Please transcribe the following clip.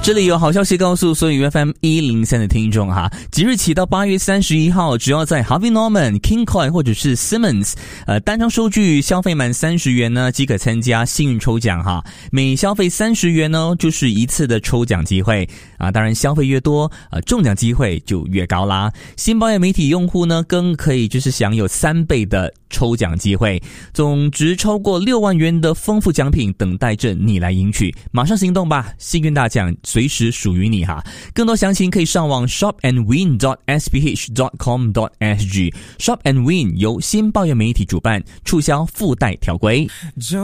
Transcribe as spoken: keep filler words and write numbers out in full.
这里有好消息告诉所有 F M 一零三的听众哈，即日起到八月三十一号，只要在 Harvey Norman、King Koil 或者是 Simmons 呃单张收据消费满三十元呢，即可参加幸运抽奖哈。每消费三十元呢，就是一次的抽奖机会啊。当然消费越多，呃中奖机会就越高啦。新保养媒体用户呢，更可以就是享有三倍的抽奖机会，总值超过六万元的丰富奖品等待着你来赢取，马上行动吧！幸运大奖随时属于你哈！更多详情可以上网 shop and win dot s p h dot com dot s g。shop and win 由新报业媒体主办，促销附带条规。